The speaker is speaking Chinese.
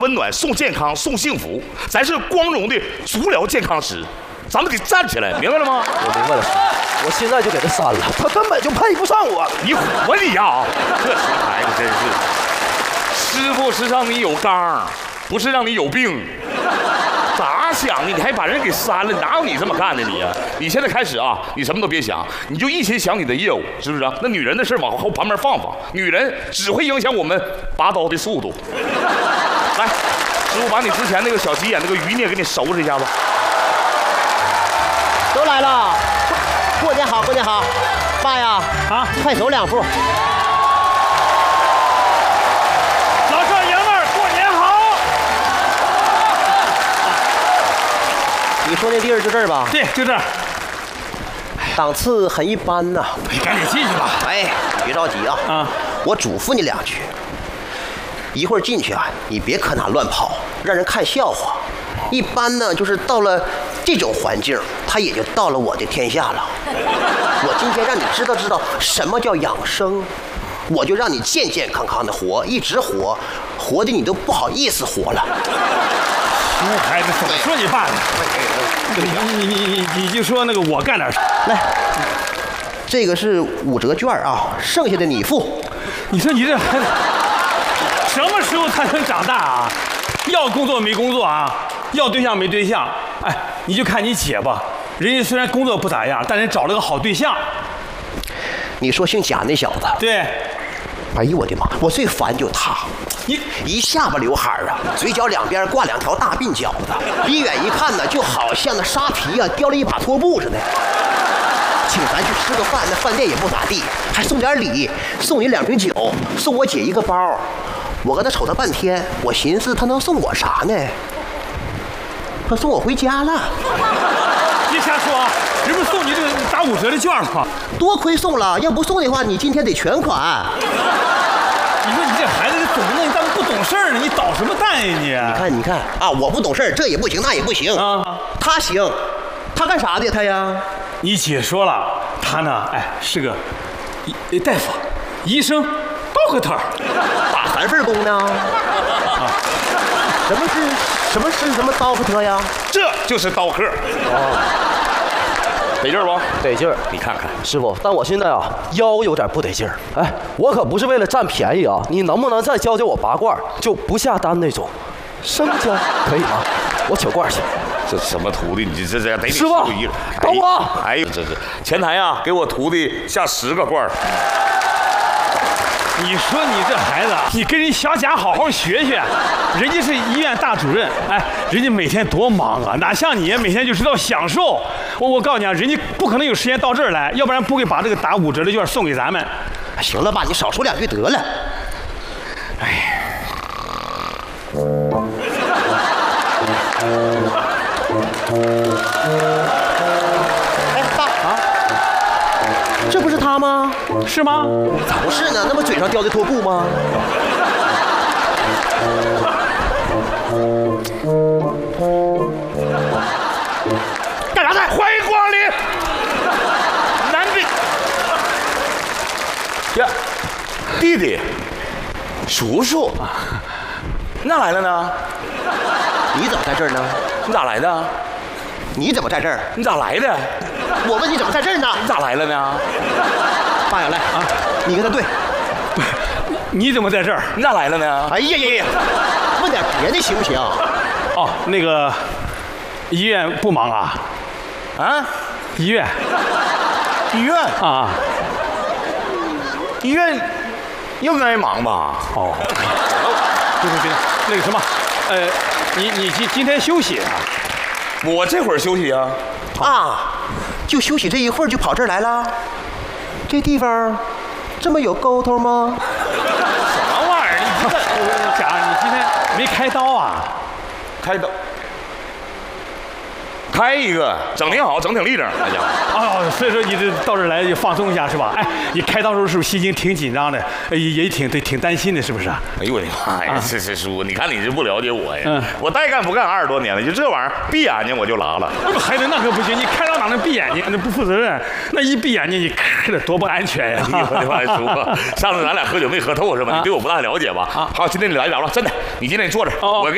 温暖，送健康，送幸福，咱是光荣的足疗健康师，咱们得站起来，明白了吗？ 我明白了，我现在就给他删了，他根本就配不上我。 你活你呀！这熊孩子真是，师傅是让你有刚，不是让你有病。咋想的？你还把人给删了？哪有你这么干的你啊？你现在开始啊，你什么都别想，你就一心想你的业务，是不是啊？那女人的事往后旁边放放，女人只会影响我们拔刀的速度。来，师傅把你之前那个小急眼那个余孽给你收拾一下子。 都来了，过年好，过年好，爸呀， 啊， 快走2步。 老少爷们儿，过年好！ 你说那地儿就这儿吧？ 对，就这儿。 档次很一般呐。 你赶紧进去吧。 哎，你别着急啊。 啊， 我嘱咐你2句，一会儿进去啊，你别可哪乱跑，让人看笑话。一般呢，就是到了这种环境，他也就到了我的天下了。我今天让你知道知道什么叫养生，我就让你健健康康的活，一直活，活的你都不好意思活了。 熊孩子怎么说你爸呢？你就说那个我干点啥？ 来，这个是5折券啊，剩下的你付。 你说你这孩子什么时候才能长大啊？要工作没工作啊？要对象没对象？哎，你就看你姐吧，人家虽然工作不咋样，但人找了个好对象。 你说姓贾那小子？ 对， 哎呦我的妈！我最烦就他，一下巴刘海啊，嘴角两边挂2条大鬓角子，离远一看呢，就好像那沙皮啊叼了一把拖布似的。请咱去吃个饭，那饭店也不咋地，还送点礼，送你2瓶酒，送我姐一个包。我跟他瞅他半天，我寻思他能送我啥呢？他送我回家了。 别瞎说啊！人不送你这个打5折的券吗？ 多亏送了，要不送的话，你今天得全款。 你说你这孩子怎么弄？你咋不懂事儿呢？你捣什么蛋呀你？ 你看啊，我不懂事儿，这也不行，那也不行啊。 他行，他干啥的他呀？ 你姐说了，他呢，哎，是个大夫、医生、刀客特， 打3份工呢。什么刀客特呀？ 这就是刀客。得劲儿不？ 得劲儿， 你看看， 师傅，但我现在啊腰有点不得劲儿。哎，我可不是为了占便宜啊，你能不能再教教我拔罐，就不下单那种，生教可以吗？我取罐去。 这什么徒弟？你这得你师傅一人。 等我。 哎呦，这是前台啊，给我徒弟下10个罐。 你说你这孩子，你跟人小贾好好学学，人家是医院大主任，哎，人家每天多忙啊，哪像你每天就知道享受。我告诉你啊，人家不可能有时间到这儿来，要不然不会把这个打5折的券送给咱们。 行了吧，你少说2句得了。 哎， 哎，爸啊，这不是他吗？ 是吗？ 咋不是呢？那不嘴上叼的拖布吗？ 干啥呢？欢迎光临。男的呀，弟弟，叔叔，你咋来了呢？ 你怎么在这儿呢？ 你咋来的？ 你怎么在这儿？ 你咋来的？ 我问你怎么在这儿呢？ 你咋来了呢？ 爸呀，来啊，你跟他对。 你怎么在这儿？ 你咋来了呢？ 哎呀呀呀，问点别的行不行？ 哦，那个医院不忙啊？ 啊？ 医院医院啊？ 医院应该忙吧？ 哦，对，那个什么，你今天休息啊？ 我这会儿休息啊。 啊，就休息这一会儿就跑这儿来了？这地方这么有沟通吗？ 什么玩意儿？你这贾，你今天没开刀啊？ 开刀，开一个，整挺好，整挺立正。哎呀， 哦，所以说你这到这儿来就放松一下是吧？哎，你开刀时候是不是心情挺紧张的，也挺担心的，是不是？ 哎呦我的妈呀！这叔，你看你这不了解我呀。 嗯， 我带干不干20多年了，就这玩意儿，闭眼睛我就拉了。 那孩子那可不行，你开刀哪能闭眼睛？那不负责任。那一闭眼睛，你这多不安全呀！ 哎呦我的妈呀，叔，上次咱俩喝酒没喝透是吧？你对我不大了解吧？好，今天你来了，真的，你今天坐这儿，我给。